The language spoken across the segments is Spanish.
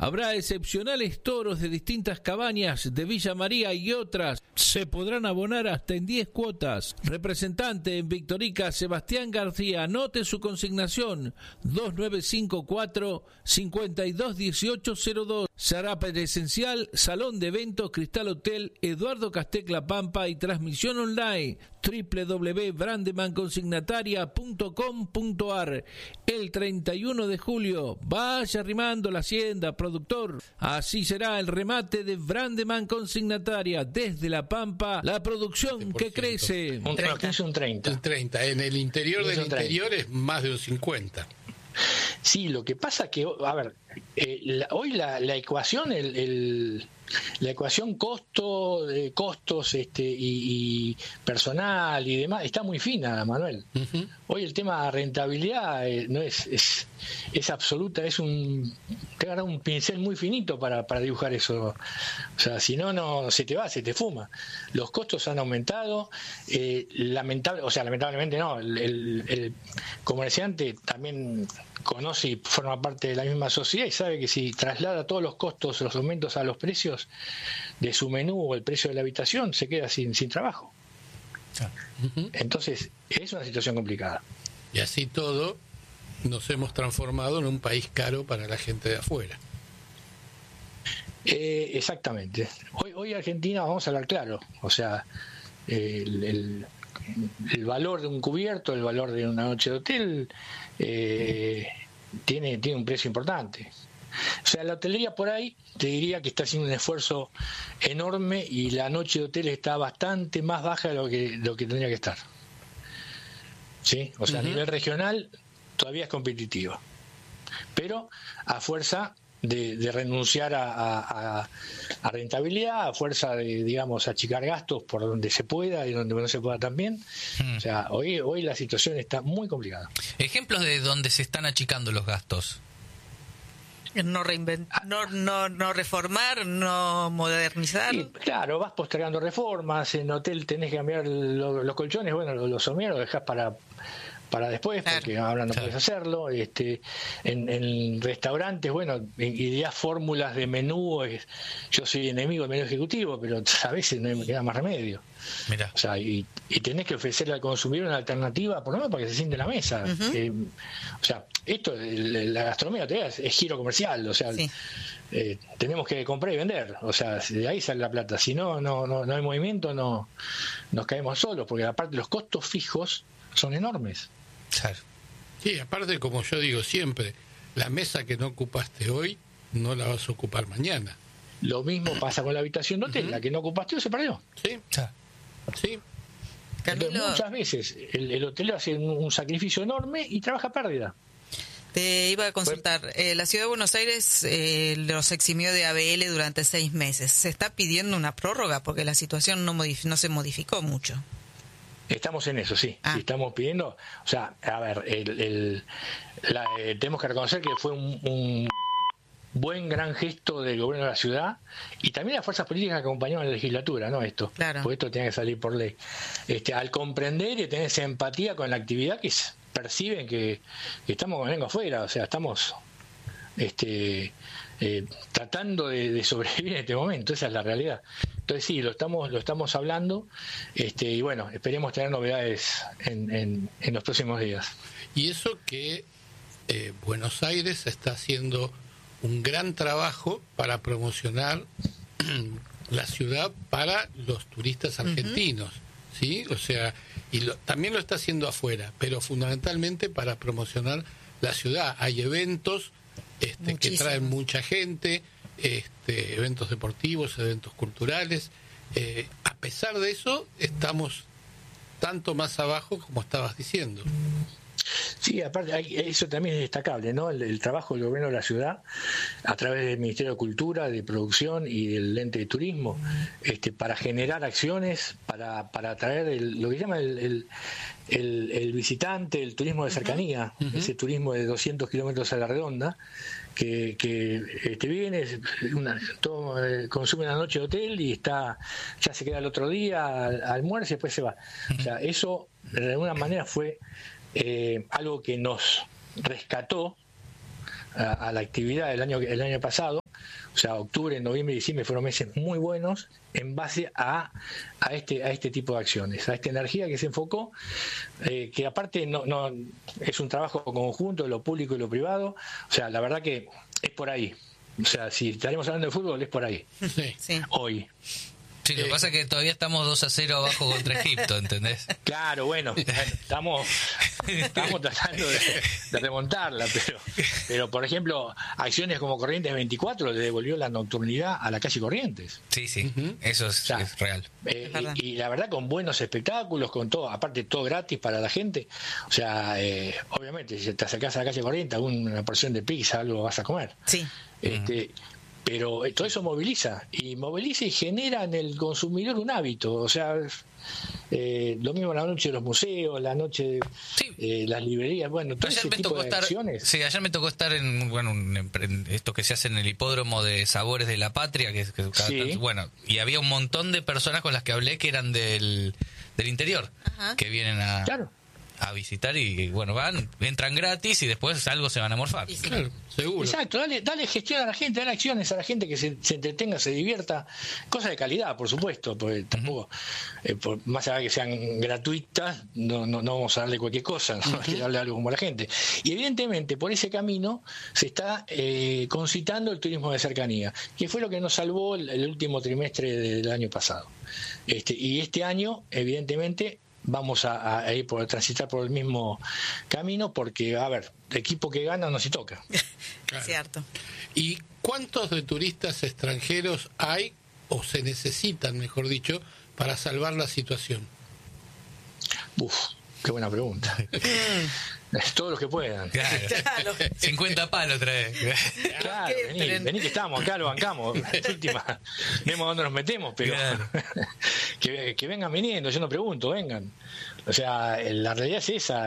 Habrá excepcionales toros de distintas cabañas de Villa María y otras. Se podrán abonar hasta en 10 cuotas. Representante en Victorica, Sebastián García. Anote su consignación: 2954-521802. Será presencial, Salón de Eventos Cristal Hotel Eduardo Castecla Pampa y transmisión online www.brandemannconsignataria.com.ar. El 31 de julio, vaya arrimando la hacienda, productor. Así será el remate de Brandeman Consignataria desde La Pampa, la producción que crece. Un 30. Un 30. En el interior del interior es más de un 50. Sí, lo que pasa que, a ver, hoy la ecuación, la ecuación costos y personal y demás está muy fina, Manuel. Uh-huh. Hoy el tema rentabilidad no es absoluta, te agarra un pincel muy finito para dibujar eso. O sea, si no se te va, se te fuma. Los costos han aumentado, lamentablemente no, el comerciante también conoce y forma parte de la misma sociedad y sabe que si traslada todos los costos, los aumentos a los precios de su menú o el precio de la habitación, se queda sin trabajo. Uh-huh. Entonces, es una situación complicada. Y así todo, nos hemos transformado en un país caro para la gente de afuera. Exactamente. Hoy Argentina, vamos a hablar claro, o sea, el valor de un cubierto, el valor de una noche de hotel, tiene un precio importante. O sea, la hotelería por ahí te diría que está haciendo un esfuerzo enorme y la noche de hotel está bastante más baja de lo que tendría que estar. ¿Sí? O sea, uh-huh. A nivel regional todavía es competitivo, pero a fuerza de renunciar a rentabilidad, a fuerza de, digamos, achicar gastos por donde se pueda y donde no se pueda también. O sea, hoy la situación está muy complicada. Ejemplos de donde se están achicando los gastos. No reformar, no modernizar. Sí, claro, vas postergando reformas. En hotel tenés que cambiar los colchones, bueno, los somieros lo dejás para después, porque ahora no puedes hacerlo. En restaurantes, bueno, ideas fórmulas de menú. Yo soy enemigo del menú ejecutivo, pero a veces no me queda más remedio. Mirá. O sea, y tenés que ofrecerle al consumidor una alternativa, por lo menos para que se siente en la mesa. Uh-huh. O sea, esto, la gastronomía es giro comercial, o sea, sí. Tenemos que comprar y vender, o sea, de ahí sale la plata. Si no hay movimiento, nos caemos solos, porque aparte los costos fijos son enormes. Claro. Sí, aparte, como yo digo siempre, la mesa que no ocupaste hoy no la vas a ocupar mañana. Lo mismo pasa con la habitación de hotel. Uh-huh. La que no ocupaste hoy se perdió. Sí. Sí. Entonces, muchas veces el hotel hace un sacrificio enorme y trabaja a pérdida. Te iba a consultar, la Ciudad de Buenos Aires los eximió de ABL durante 6 meses. ¿Se está pidiendo una prórroga? Porque la situación no se modificó mucho. Estamos en eso, sí. Sí, estamos pidiendo, o sea, a ver, tenemos que reconocer que fue un buen, gran gesto del gobierno de la ciudad y también las fuerzas políticas que acompañaron a la legislatura, ¿no? Claro. Porque esto tiene que salir por ley. Al comprender y tener esa empatía con la actividad que perciben que estamos con la lengua afuera, o sea, estamos tratando de sobrevivir en este momento, esa es la realidad. Entonces sí, lo estamos hablando, y bueno, esperemos tener novedades en los próximos días. Y eso que Buenos Aires está haciendo un gran trabajo para promocionar la ciudad para los turistas argentinos, uh-huh. ¿Sí? O sea, también lo está haciendo afuera, pero fundamentalmente para promocionar la ciudad. Hay eventos que traen mucha gente, eventos deportivos, eventos culturales. A pesar de eso, estamos tanto más abajo como estabas diciendo. Sí, aparte, eso también es destacable, ¿no? El trabajo del gobierno de la ciudad, a través del Ministerio de Cultura, de Producción y del ente de Turismo, para generar acciones, para atraer lo que llama el visitante, el turismo de cercanía, uh-huh. Ese turismo de 200 kilómetros a la redonda, que viene, consume una noche de hotel y ya se queda el otro día, almuerza y después se va. Uh-huh. O sea, eso de alguna manera fue algo que nos rescató a la actividad el año pasado. O sea, octubre, noviembre y diciembre fueron meses muy buenos en base a este tipo de acciones, a esta energía que se enfocó, que aparte no es un trabajo conjunto de lo público y lo privado. O sea, la verdad que es por ahí. O sea, si estaremos hablando de fútbol, es por ahí. Sí. Hoy. Sí, lo que pasa es que todavía estamos 2-0 abajo contra Egipto, ¿entendés? Claro, bueno, estamos tratando de remontarla, pero por ejemplo, acciones como Corrientes 24 le devolvió la nocturnidad a la calle Corrientes. Sí, eso es real. Y la verdad, con buenos espectáculos, con todo, aparte todo gratis para la gente. O sea, obviamente, si te acercás a la calle Corrientes, una porción de pizza, algo vas a comer. Sí. Pero todo eso moviliza y genera en el consumidor un hábito. O sea, lo mismo la noche de los museos, la noche de las librerías, bueno, todo ese tipo de acciones. Sí, ayer me tocó estar en esto que se hace en el hipódromo de Sabores de la Patria, que bueno, y había un montón de personas con las que hablé que eran del interior, que vienen a visitar y bueno, entran gratis y después algo se van a morfar. Claro, seguro. Exacto, dale gestión a la gente, dale acciones a la gente que se entretenga, se divierta, cosas de calidad, por supuesto, porque tampoco, más allá de que sean gratuitas, no vamos a darle cualquier cosa, ¿no? Hay que darle algo como a la gente. Y evidentemente por ese camino se está concitando el turismo de cercanía, que fue lo que nos salvó el último trimestre del año pasado. Y este año, evidentemente, vamos a transitar por el mismo camino porque, a ver, el equipo que gana no se toca. Claro. Cierto. ¿Y cuántos de turistas extranjeros hay, o se necesitan, mejor dicho, para salvar la situación? Qué buena pregunta. Todos los que puedan. Claro. 50 palos trae. Claro, vení que estamos, acá lo bancamos. Última, vemos dónde nos metemos, pero claro. que vengan viniendo, yo no pregunto, vengan. O sea, la realidad es esa.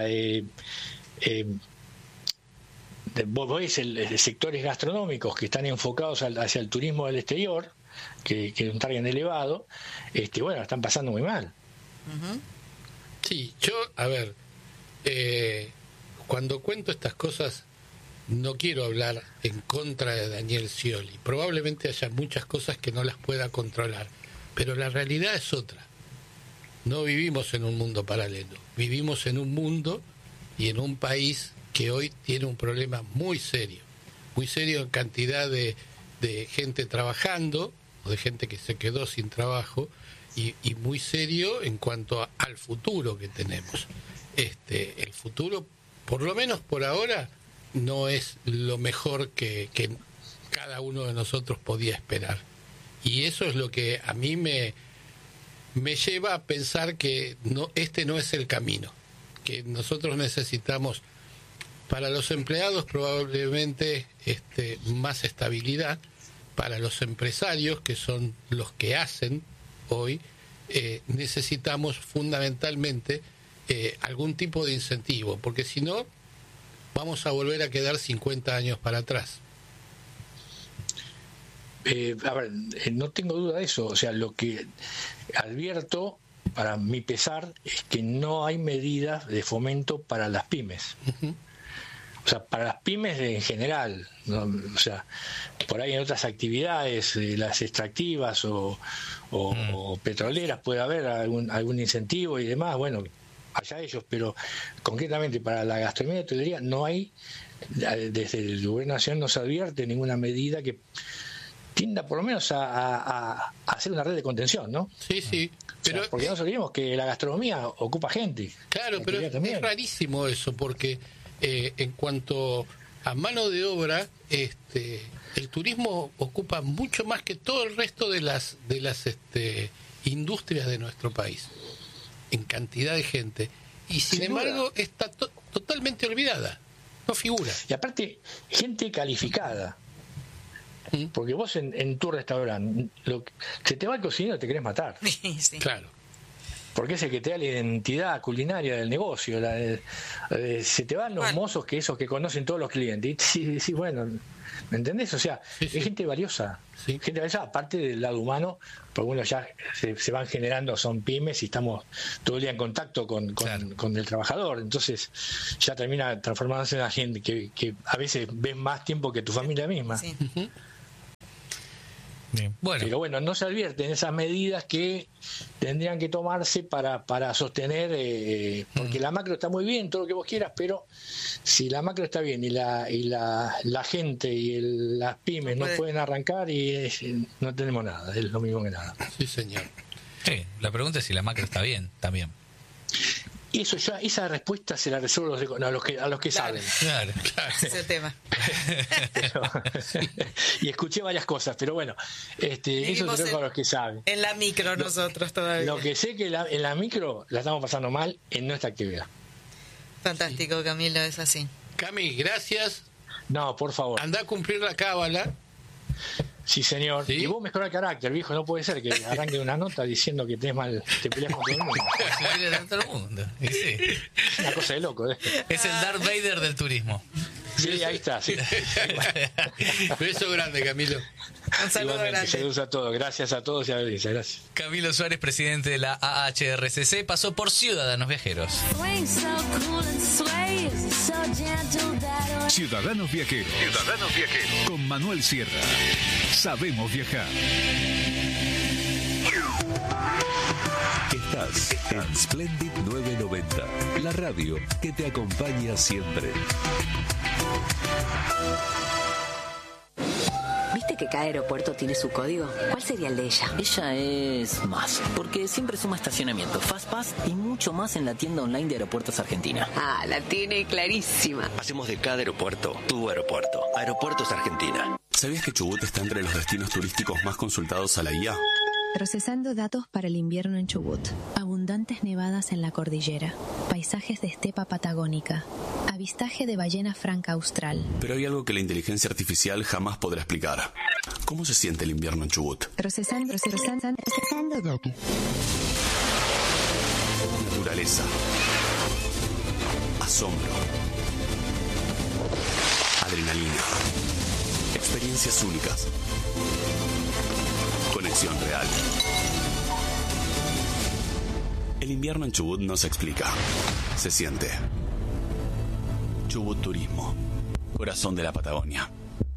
Vos veis sectores gastronómicos que están enfocados hacia el turismo del exterior, que es un target elevado, bueno, están pasando muy mal. Sí, yo, a ver, cuando cuento estas cosas no quiero hablar en contra de Daniel Scioli. Probablemente haya muchas cosas que no las pueda controlar, pero la realidad es otra. No vivimos en un mundo paralelo, vivimos en un mundo y en un país que hoy tiene un problema muy serio en cantidad de gente trabajando o de gente que se quedó sin trabajo y muy serio en cuanto al futuro que tenemos. El futuro, por lo menos por ahora, no es lo mejor que cada uno de nosotros podía esperar. Y eso es lo que a mí me lleva a pensar que no es el camino, que nosotros necesitamos para los empleados probablemente más estabilidad, para los empresarios, que son los que hacen hoy, necesitamos fundamentalmente algún tipo de incentivo, porque si no vamos a volver a quedar 50 años para atrás. A ver, no tengo duda de eso. O sea, lo que advierto, para mi pesar, es que no hay medidas de fomento para las pymes. O sea, para las pymes en general, ¿no? O sea, por ahí en otras actividades, las extractivas o petroleras, puede haber algún incentivo y demás, bueno, allá ellos, pero concretamente para la gastronomía y hotelería no hay, desde el gobierno nacional no se advierte ninguna medida que tienda por lo menos a hacer una red de contención, ¿no? Sí, pero... O sea, porque no nos olvidemos que la gastronomía ocupa gente. Claro, pero es rarísimo eso, porque en cuanto a mano de obra, el turismo ocupa mucho más que todo el resto de las industrias de nuestro país, en cantidad de gente, y sin embargo está totalmente olvidada, no figura. Y aparte, gente calificada. Porque vos en tu restaurante, se te va el cocinero y te querés matar. Sí. Claro. Porque es el que te da la identidad culinaria del negocio. Se te van los mozos, que esos que conocen todos los clientes. Y sí, bueno, ¿Me entendés? O sea, Sí, sí. es gente valiosa. Sí. Gente valiosa, aparte del lado humano, porque bueno, ya se van generando, son pymes y estamos todo el día en contacto con el trabajador. Entonces ya termina transformándose en una gente que a veces ves más tiempo que tu familia misma. Sí. Bien. Bueno, Pero bueno, no se advierten esas medidas que tendrían que tomarse para sostener, porque la macro está muy bien, todo lo que vos quieras, pero si la macro está bien y la gente y las pymes no pueden arrancar, no tenemos nada, es lo mismo que nada. Sí, señor. sí, la pregunta es si la macro está bien también. Y eso ya, esa respuesta se la resuelvo a los que saben. Claro. Ese es el tema. Y escuché varias cosas, pero bueno, eso se lo dejo a los que saben. En la micro nosotros todavía. Lo que sé que en la micro la estamos pasando mal en nuestra actividad. Fantástico, Camilo, es así. Cami, gracias. No, por favor. Anda a cumplir la cábala. Sí, señor. ¿Sí? Y vos mejorá el carácter, viejo. No puede ser que arranque una nota diciendo que tenés mal, te peleas con todo el mundo. Se pelean en todo el mundo. Y sí. Una cosa de loco. Es el Darth Vader del turismo. Sí, ahí está. Sí. Beso grande, Camilo. Un saludo Igualmente, grande. saludos a todos. Gracias a todos y a la audiencia. Gracias. Camilo Suárez, presidente de la AHRCC, pasó por Ciudadanos Viajeros. Ciudadanos Viajeros. Con Manuel Sierra. Sabemos viajar. Estás en Splendid 990, la radio que te acompaña siempre. ¿Viste que cada aeropuerto tiene su código? ¿Cuál sería el de ella? Ella es más, porque siempre suma estacionamiento, FastPass y mucho más en la tienda online de Aeropuertos Argentina. Ah, la tiene clarísima. Hacemos de cada aeropuerto tu aeropuerto. Aeropuertos Argentina. ¿Sabías que Chubut está entre los destinos turísticos más consultados a la IA? Procesando datos para el invierno en Chubut. Abundantes nevadas en la cordillera. Paisajes de estepa patagónica. Avistaje de ballena franca austral. Pero hay algo que la inteligencia artificial jamás podrá explicar. ¿Cómo se siente el invierno en Chubut? Procesando datos. Naturaleza. Asombro. Adrenalina. Experiencias únicas. Conexión real. El invierno en Chubut no se explica. Se siente. Chubut Turismo. Corazón de la Patagonia.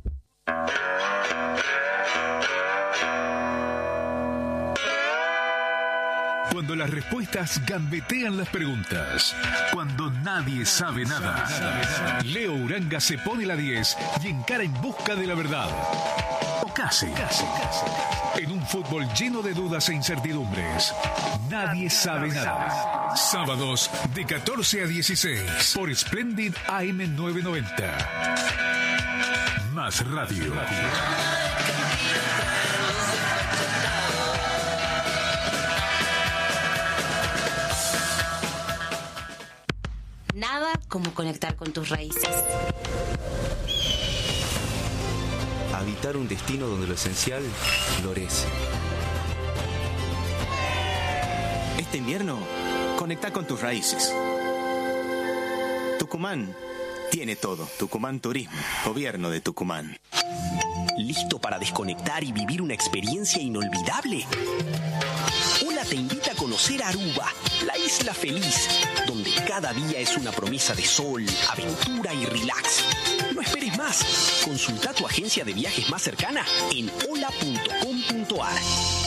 Cuando las respuestas gambetean las preguntas. Cuando nadie sabe nada. Leo Uranga se pone la 10 y encara en busca de la verdad. O casi. En un fútbol lleno de dudas e incertidumbres. Nadie sabe nada. Sábados de 14 a 16 por Splendid AM 990. Más radio. Nada como conectar con tus raíces. Habitar un destino donde lo esencial florece. Este invierno, conecta con tus raíces. Tucumán tiene todo. Tucumán Turismo, Gobierno de Tucumán. ¿Listo para desconectar y vivir una experiencia inolvidable? Ola te invita a conocer Aruba, la isla feliz, donde cada día es una promesa de sol, aventura y relax. No esperes más. Consulta tu agencia de viajes más cercana en hola.com.ar.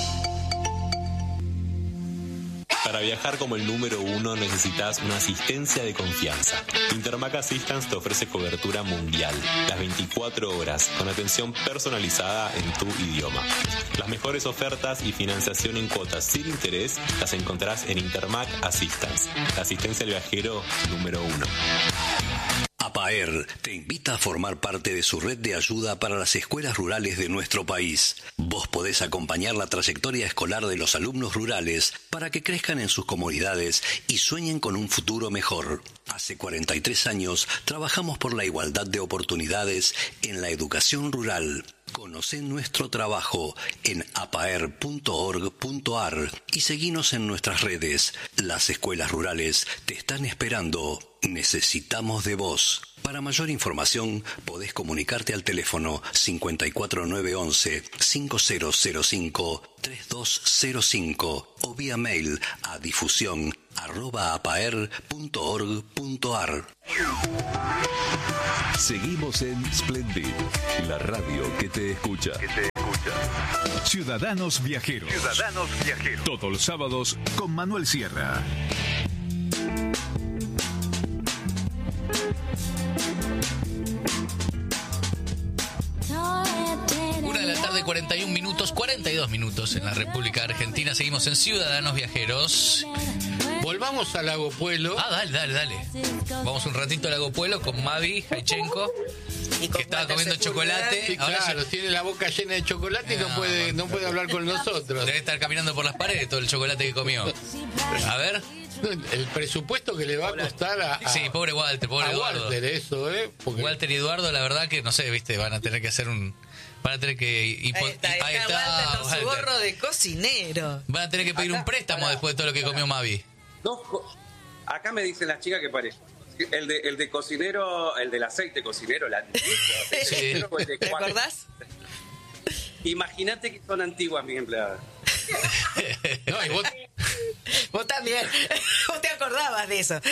Para viajar como el número 1 necesitas una asistencia de confianza. Intermac Assistance te ofrece cobertura mundial, las 24 horas, con atención personalizada en tu idioma. Las mejores ofertas y financiación en cuotas sin interés las encontrarás en Intermac Assistance, la asistencia al viajero número 1. APAER te invita a formar parte de su red de ayuda para las escuelas rurales de nuestro país. Vos podés acompañar la trayectoria escolar de los alumnos rurales para que crezcan en sus comunidades y sueñen con un futuro mejor. Hace 43 años trabajamos por la igualdad de oportunidades en la educación rural. Conocé nuestro trabajo en apaer.org.ar y seguinos en nuestras redes. Las escuelas rurales te están esperando. Necesitamos de vos. Para Para mayor información, podés comunicarte al teléfono 54911 5005 3205 o vía mail a difusión@apaer.org.ar. Seguimos en Splendid, la radio que te escucha. Ciudadanos Viajeros. Todos los sábados con Manuel Sierra. 42 minutos en la República Argentina. Seguimos en Ciudadanos Viajeros. Volvamos al Lago Puelo. Dale. Vamos un ratito al Lago Puelo con Mavi Jaichenko, que estaba comiendo chocolate. Sí, ahora claro, tiene la boca llena de chocolate y no puede hablar con nosotros. Debe estar caminando por las paredes todo el chocolate que comió. A ver. El presupuesto que le va a costar a sí, pobre Walter, pobre Eduardo. Walter, eso, porque... Walter y Eduardo, la verdad que no sé, viste, van a tener que hacer un... Van a tener que... Ahí está Walter con su gorro de cocinero. Van a tener que pedir un préstamo después de todo lo que comió Mavi. Acá me dicen las chicas que parece. El de cocinero, el del aceite cocinero, sí. ¿Te acordás? Imagínate que son antiguas mis empleadas. No, y vos también. Vos te acordabas de eso.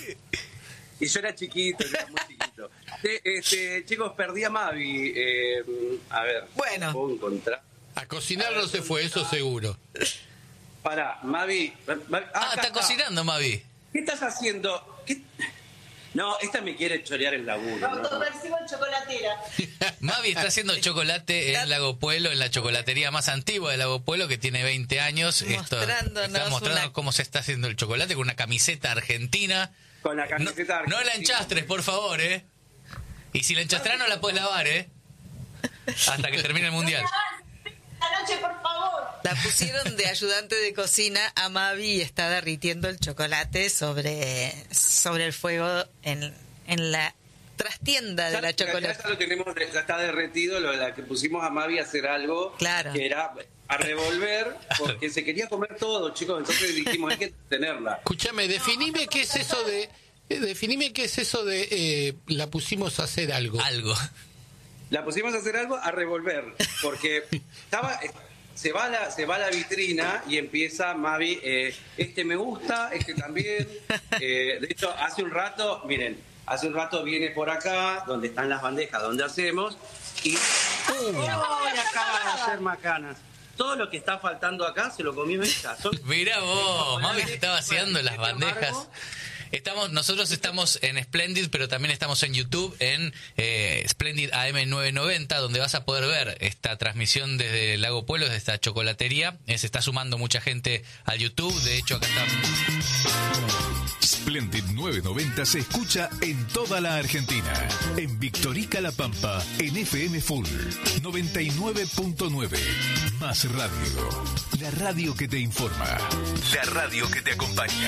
Y yo era chiquito, muy chiquito. Chicos, perdí a Mavi. A ver, bueno. ¿puedo encontrar? A cocinar no se fue, eso seguro. Pará, Mavi. Está cocinando, Mavi. ¿Qué estás haciendo? No, esta me quiere chorear el laburo. Autopercibo chocolatera. Mavi está haciendo chocolate en Lago Puelo, en la chocolatería más antigua de Lago Puelo, que tiene 20 años. Está mostrando cómo se está haciendo el chocolate con una camiseta argentina. Con la camiseta argentina. No la enchastres, por favor, Y si la enchastrás no la puedes lavar, hasta que termine el mundial. La noche, por favor. La pusieron de ayudante de cocina a Mavi y está derritiendo el chocolate sobre el fuego en la trastienda de la chocolate. Ya lo tenemos, ya está derretido, la que pusimos a Mavi a hacer algo, claro, que era a revolver, porque se quería comer todo, chicos, entonces dijimos, hay que tenerla. Escúchame, definime qué es eso de la pusimos a hacer algo. La pusimos a hacer algo, a revolver, porque se va la vitrina y empieza Mavi, este me gusta, este también. De hecho, hace un rato viene por acá, donde están las bandejas, donde hacemos, y acaba de hacer macanas. Todo lo que está faltando acá se lo comió ella. Mirá vos, Mavi se está vaciando las bandejas. Nosotros estamos en Splendid, pero también estamos en YouTube, en Splendid AM990, donde vas a poder ver esta transmisión desde el Lago Puelo, desde esta chocolatería. Se está sumando mucha gente al YouTube, de hecho acá está... Splendid 990 se escucha en toda la Argentina. En Victorica La Pampa, en FM Full 99.9. Más radio. La radio que te informa. La radio que te acompaña.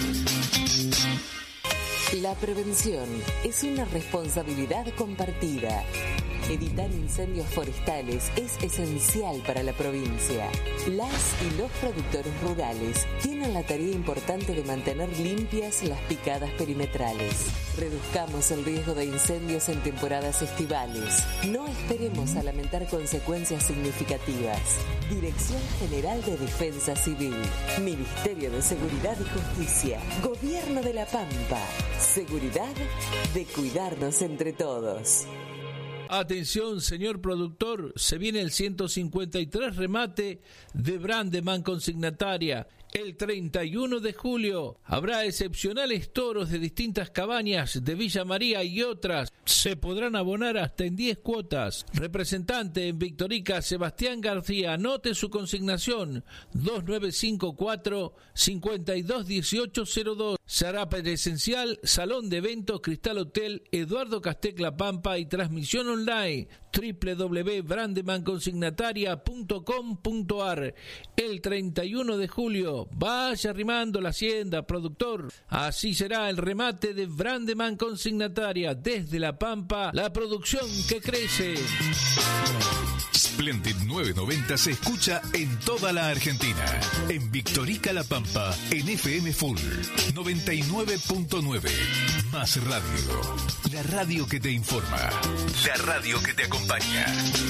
La prevención es una responsabilidad compartida. Evitar incendios forestales es esencial para la provincia. Las y los productores rurales tienen la tarea importante de mantener limpias las picadas perimetrales. Reduzcamos el riesgo de incendios en temporadas estivales. No esperemos a lamentar consecuencias significativas. Dirección General de Defensa Civil, Ministerio de Seguridad y Justicia, Gobierno de La Pampa. Seguridad de cuidarnos entre todos. Atención, señor productor, se viene el 153 remate de Brandeman Consignataria. El 31 de julio habrá excepcionales toros de distintas cabañas de Villa María y otras. Se podrán abonar hasta en 10 cuotas. Representante en Victorica, Sebastián García. Anote su consignación 2954-521802. Se hará presencial, Salón de Eventos, Cristal Hotel, Eduardo Castec La Pampa y transmisión online www.brandemanconsignataria.com.ar. El 31 de julio, vaya arrimando la hacienda, productor. Así será el remate de Brandeman Consignataria. Desde La Pampa, la producción que crece. Splendid 990 se escucha en toda la Argentina. En Victorica La Pampa, en FM Full 99.9. Más radio. La radio que te informa. La radio que te acompaña.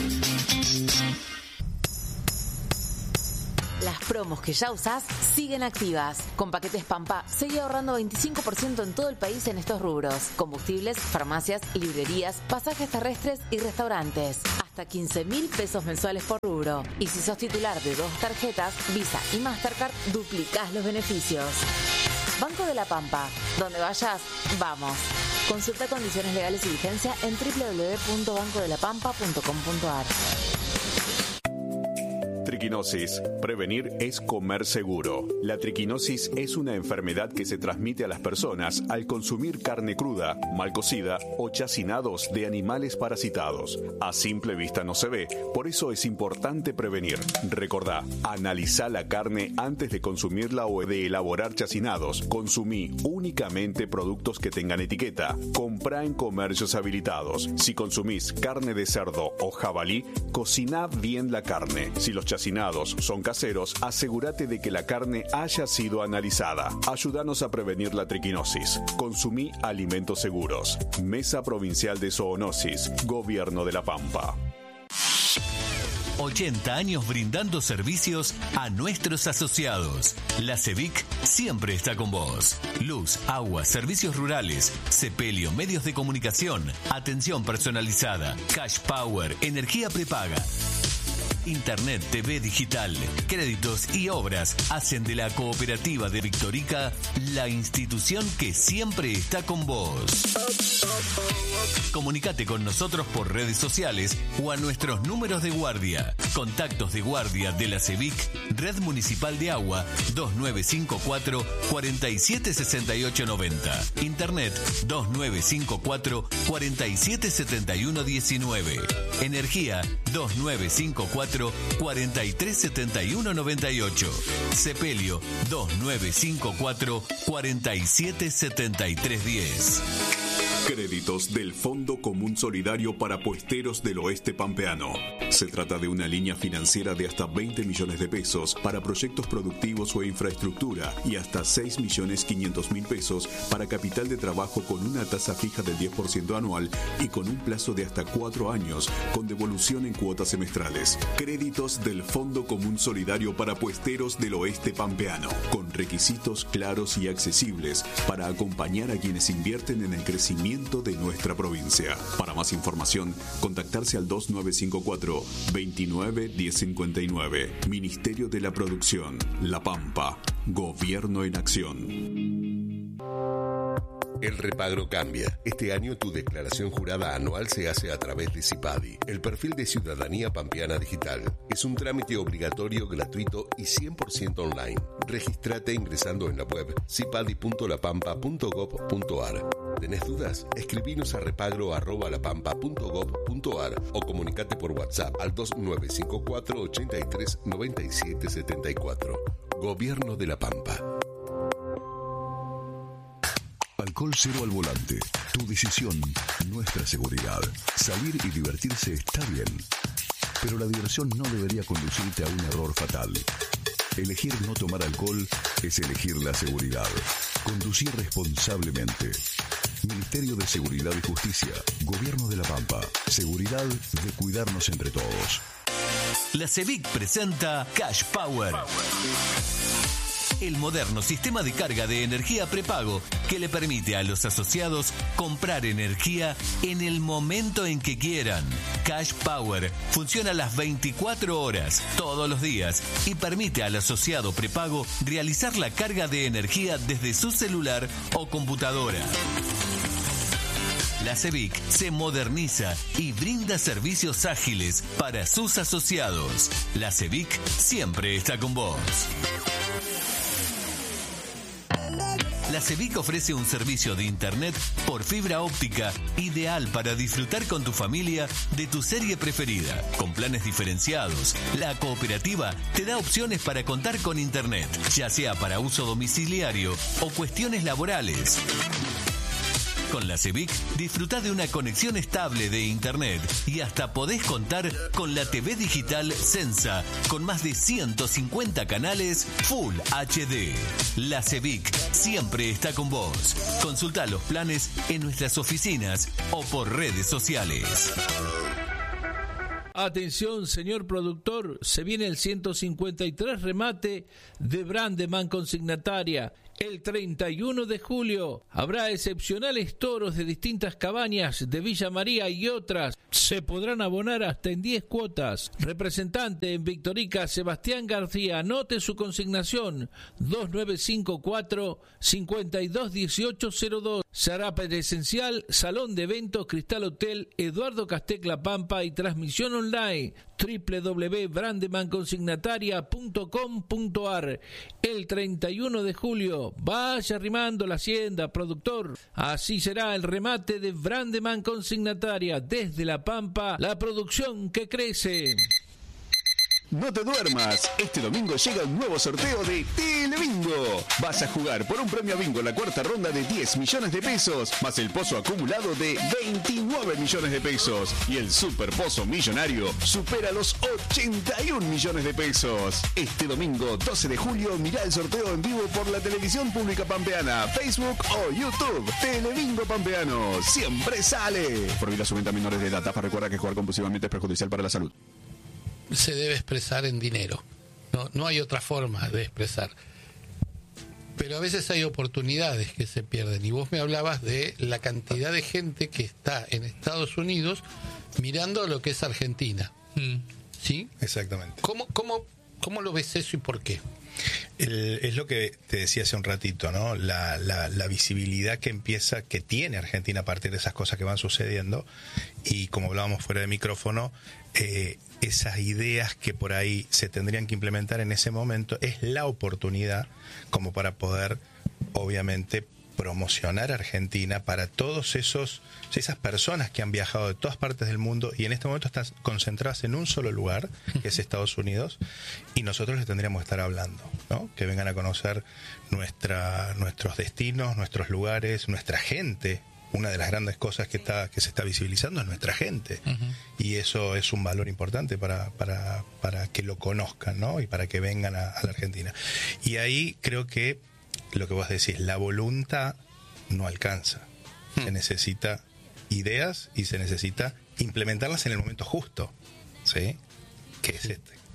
Las promos que ya usás siguen activas. Con paquetes Pampa, seguí ahorrando 25% en todo el país en estos rubros. Combustibles, farmacias, librerías, pasajes terrestres y restaurantes. Hasta 15.000 pesos mensuales por rubro. Y si sos titular de 2 tarjetas, Visa y Mastercard, duplicás los beneficios. Banco de la Pampa. Donde vayas, vamos. Consulta condiciones legales y vigencia en www.bancodelapampa.com.ar. Triquinosis. Prevenir es comer seguro. La triquinosis es una enfermedad que se transmite a las personas al consumir carne cruda, mal cocida o chacinados de animales parasitados. A simple vista no se ve, por eso es importante prevenir. Recordá, analizá la carne antes de consumirla o de elaborar chacinados. Consumí únicamente productos que tengan etiqueta. Comprá en comercios habilitados. Si consumís carne de cerdo o jabalí, cociná bien la carne. Si los chacinados son caseros, asegúrate de que la carne haya sido analizada. Ayúdanos a prevenir la triquinosis. Consumí alimentos seguros. Mesa Provincial de Zoonosis. Gobierno de La Pampa. 80 años brindando servicios a nuestros asociados. La CEVIC siempre está con vos. Luz, agua, servicios rurales, sepelio, medios de comunicación, atención personalizada, cash power, energía prepaga. Internet, TV digital, créditos y obras hacen de la cooperativa de Victorica la institución que siempre está con vos. Comunicate con nosotros por redes sociales o a nuestros números de guardia. Contactos de guardia de la CEVIC, Red Municipal de Agua 2954 476890. Internet 2954 477119. Energía 2954 437198. Sepelio 2954 477310. Créditos del Fondo Común Solidario para Puesteros del Oeste Pampeano. Se trata de una línea financiera de hasta 20 millones de pesos para proyectos productivos o infraestructura y hasta 6.500.000 pesos para capital de trabajo con una tasa fija del 10% anual y con un plazo de hasta 4 años con devolución en cuotas semestrales. Créditos del Fondo Común Solidario para Puesteros del Oeste Pampeano, con requisitos claros y accesibles para acompañar a quienes invierten en el crecimiento de nuestra provincia. Para más información, contactarse al 2954 29 1059. Ministerio de la Producción, La Pampa, Gobierno en Acción. El repagro cambia. Este año tu declaración jurada anual se hace a través de CIPADI, el perfil de Ciudadanía Pampeana Digital. Es un trámite obligatorio, gratuito y 100% online. Regístrate ingresando en la web cipadi.lapampa.gov.ar. ¿Tenés dudas? Escribinos a repagro@lapampa.gov.ar o comunicate por WhatsApp al 2954 83 97 74. Gobierno de La Pampa. Alcohol cero al volante. Tu decisión, nuestra seguridad. Salir y divertirse está bien, pero la diversión no debería conducirte a un error fatal. Elegir no tomar alcohol es elegir la seguridad. Conducir responsablemente. Ministerio de Seguridad y Justicia. Gobierno de La Pampa. Seguridad de cuidarnos entre todos. La CEVIC presenta Cash Power. El moderno sistema de carga de energía prepago que le permite a los asociados comprar energía en el momento en que quieran. Cash Power funciona las 24 horas, todos los días, y permite al asociado prepago realizar la carga de energía desde su celular o computadora. La CEVIC se moderniza y brinda servicios ágiles para sus asociados. La CEVIC siempre está con vos. La CEVIC ofrece un servicio de internet por fibra óptica ideal para disfrutar con tu familia de tu serie preferida. Con planes diferenciados, la cooperativa te da opciones para contar con internet, ya sea para uso domiciliario o cuestiones laborales. Con la CEVIC disfrutá de una conexión estable de internet y hasta podés contar con la TV digital Sensa con más de 150 canales Full HD. La CEVIC siempre está con vos. Consultá los planes en nuestras oficinas o por redes sociales. Atención, señor productor, se viene el 153 remate de Brandeman Consignataria. El 31 de julio habrá excepcionales toros de distintas cabañas de Villa María y otras. Se podrán abonar hasta en 10 cuotas. Representante en Victorica, Sebastián García. Anote su consignación: 2954-521802. Se hará presencial, Salón de Eventos, Cristal Hotel, Eduardo Castecla Pampa y transmisión online www.brandemanconsignataria.com.ar. El 31 de julio, vaya arrimando la hacienda, productor. Así será el remate de Brandeman Consignataria. Desde La Pampa, la producción que crece. No te duermas, este domingo llega un nuevo sorteo de Telebingo. Vas a jugar por un premio bingo en la cuarta ronda de 10 millones de pesos, más el pozo acumulado de 29 millones de pesos. Y el super pozo millonario supera los 81 millones de pesos. Este domingo 12 de julio mirá el sorteo en vivo por la televisión pública pampeana, Facebook o YouTube. Telebingo Pampeano, siempre sale. Prohibida su venta a menores de edad. TAFA recuerda que jugar compulsivamente es perjudicial para la salud. Se debe expresar en dinero. No hay otra forma de expresar. Pero a veces hay oportunidades que se pierden. Y vos me hablabas de la cantidad de gente que está en Estados Unidos mirando lo que es Argentina. ¿Sí? Exactamente. ¿Cómo lo ves eso y por qué? Es lo que te decía hace un ratito, ¿no? La visibilidad que tiene Argentina a partir de esas cosas que van sucediendo. Y como hablábamos fuera de micrófono, esas ideas que por ahí se tendrían que implementar en ese momento, es la oportunidad como para poder, obviamente, promocionar a Argentina para todos esas personas que han viajado de todas partes del mundo y en este momento están concentradas en un solo lugar, que es Estados Unidos, y nosotros les tendríamos que estar hablando, ¿no? Que vengan a conocer nuestros destinos, nuestros lugares, nuestra gente. Una de las grandes cosas que se está visibilizando es nuestra gente. Y eso es un valor importante para que lo conozcan, ¿no? Y para que vengan a la Argentina. Y ahí creo que lo que vos decís, la voluntad no alcanza. Se necesita ideas y se necesita implementarlas en el momento justo, ¿sí? Que es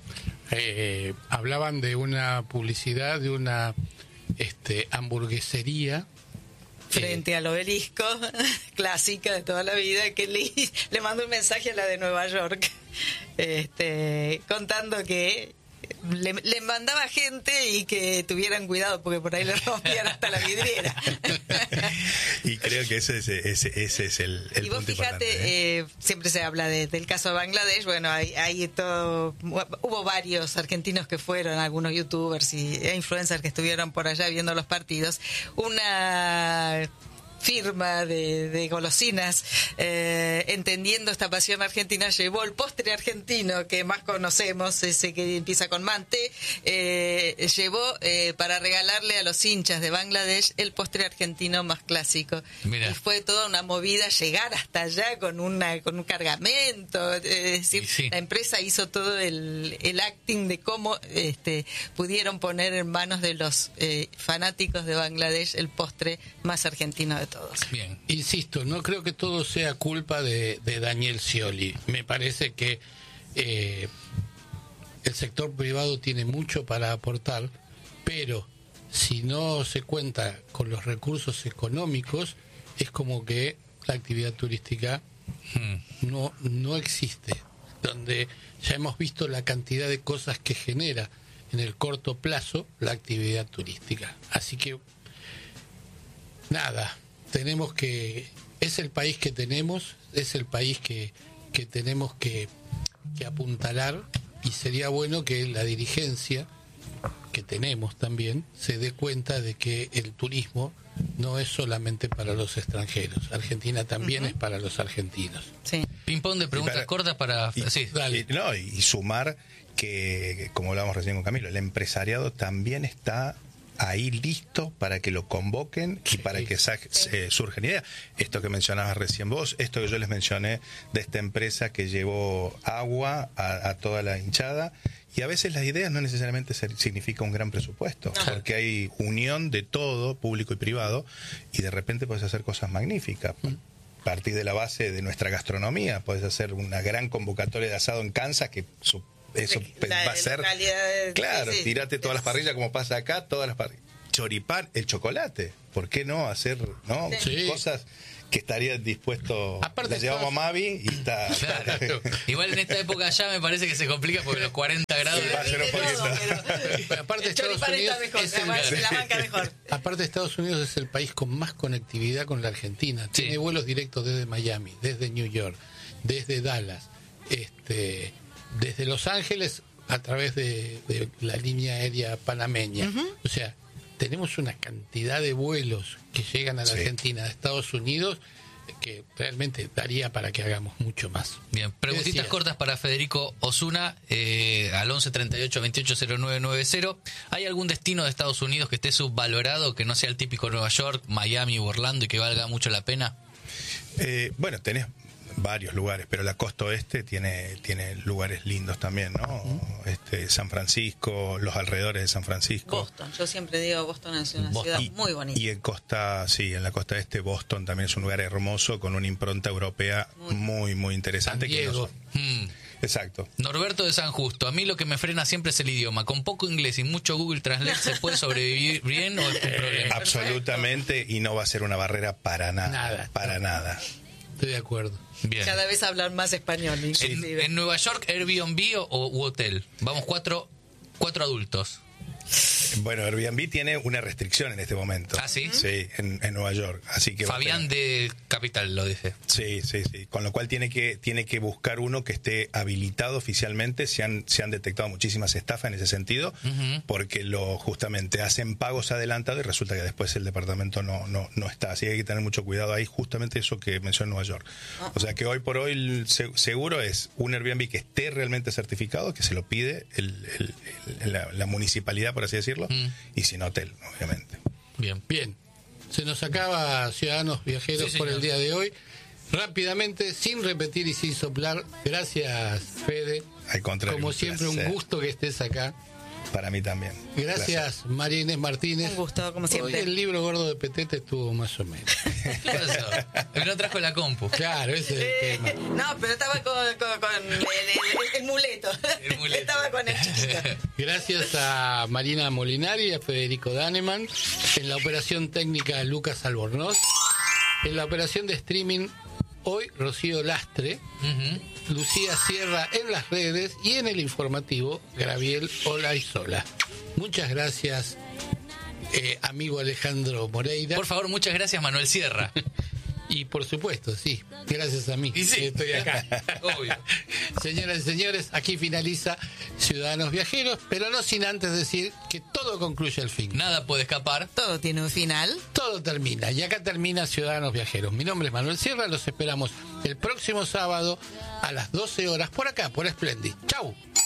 hablaban de una publicidad de una hamburguesería frente al obelisco, clásica de toda la vida, que le mandó un mensaje a la de Nueva York, contando que le mandaba gente y que tuvieran cuidado porque por ahí le rompían hasta la vidriera. Y creo que ese es el y vos punto fíjate, siempre se habla del caso de Bangladesh. Bueno, hubo varios argentinos que fueron, algunos youtubers e influencers que estuvieron por allá viendo los partidos. Una firma de golosinas, entendiendo esta pasión argentina, llevó el postre argentino que más conocemos, ese que empieza con mante, llevó para regalarle a los hinchas de Bangladesh el postre argentino más clásico. Mirá. Y fue toda una movida llegar hasta allá con un cargamento, es decir, sí. La empresa hizo todo el acting de cómo pudieron poner en manos de los fanáticos de Bangladesh el postre más argentino de todos. Bien, insisto, no creo que todo sea culpa de Daniel Scioli. Me parece que el sector privado tiene mucho para aportar, pero si no se cuenta con los recursos económicos, es como que la actividad turística no existe, donde ya hemos visto la cantidad de cosas que genera en el corto plazo la actividad turística. Así que nada, es el país que tenemos, es el país que tenemos que apuntalar, y sería bueno que la dirigencia que tenemos también se dé cuenta de que el turismo no es solamente para los extranjeros. Argentina también es para los argentinos. Sí. Ping-pong de preguntas cortas para... Sí, dale. Y sumar que, como hablábamos recién con Camilo, el empresariado también está ahí listo para que lo convoquen y para que surjan ideas. Esto que mencionabas recién vos, esto que yo les mencioné de esta empresa que llevó agua a toda la hinchada. Y a veces las ideas no necesariamente significa un gran presupuesto, porque hay unión de todo, público y privado, y de repente puedes hacer cosas magníficas. A partir de la base de nuestra gastronomía, puedes hacer una gran convocatoria de asado en Kansas, que eso va a ser... Claro, tirate todas las parrillas como pasa acá, todas las parrillas. Choripán, el chocolate. ¿Por qué no hacer cosas que estaría dispuesto? Aparte, le llevamos a Mavi y está... Claro. Igual en esta época ya me parece que se complica porque los 40 grados... Va a ser un poquito. Aparte, aparte, Estados Unidos es el país con más conectividad con la Argentina. Tiene vuelos directos desde Miami, desde New York, desde Dallas, desde Los Ángeles a través de la línea aérea panameña. O sea, tenemos una cantidad de vuelos que llegan a la Argentina de Estados Unidos que realmente daría para que hagamos mucho más. Bien, preguntitas cortas para Federico Osuna al 11 38 28 0990. ¿Hay algún destino de Estados Unidos que esté subvalorado, que no sea el típico Nueva York, Miami o Orlando y que valga mucho la pena? Bueno, tenés varios lugares, pero la costa oeste tiene lugares lindos también, ¿no? San Francisco, los alrededores de San Francisco. Boston, yo siempre digo Boston es una ciudad muy bonita. Y en la costa este, Boston también es un lugar hermoso con una impronta europea muy, muy interesante. San Diego. Exacto. Norberto de San Justo, a mí lo que me frena siempre es el idioma. Con poco inglés y mucho Google Translate, ¿se puede sobrevivir bien o es un problema? Absolutamente, y no va a ser una barrera para nada. Para nada. Estoy de acuerdo. Bien. Cada vez hablan más español, inclusive. En Nueva York, Airbnb u hotel. Vamos cuatro adultos. Bueno, Airbnb tiene una restricción en este momento. ¿Ah, sí? Sí, en Nueva York. Así que Fabián de Capital lo dice. Sí. Con lo cual tiene que buscar uno que esté habilitado oficialmente. Se han detectado muchísimas estafas en ese sentido, porque justamente hacen pagos adelantados y resulta que después el departamento no está. Así que hay que tener mucho cuidado ahí, justamente eso que mencionó Nueva York. O sea que hoy por hoy seguro es un Airbnb que esté realmente certificado, que se lo pide la municipalidad, por así decirlo, y sin hotel, obviamente. Bien. Se nos acaba Ciudadanos Viajeros por el día de hoy. Rápidamente, sin repetir y sin soplar, gracias, Fede. Al contrario, como siempre, un gusto que estés acá. Para mí también. Gracias, María Inés Martínez. Un gusto, como siempre. Hoy el libro gordo de Petete estuvo más o menos. ¿Qué pasó? No trajo la compu. Claro, ese es el tema. No, pero estaba con el muleto. Estaba con el chiquito. Gracias a Marina Molinari y a Federico Daneman. En la operación técnica, Lucas Albornoz. En la operación de streaming, hoy Rocío Lastre. Lucía Sierra en las redes y en el informativo Gabriel Olaizola. Muchas gracias, amigo Alejandro Moreira. Por favor, muchas gracias, Manuel Sierra. Y por supuesto, sí, gracias a mí. Y sí. Estoy acá. Obvio. Señoras y señores, aquí finaliza Ciudadanos Viajeros, pero no sin antes decir que todo concluye al fin. Nada puede escapar. Todo tiene un final. Todo termina. Y acá termina Ciudadanos Viajeros. Mi nombre es Manuel Sierra. Los esperamos el próximo sábado a las 12 horas por acá, por Splendid. ¡Chau!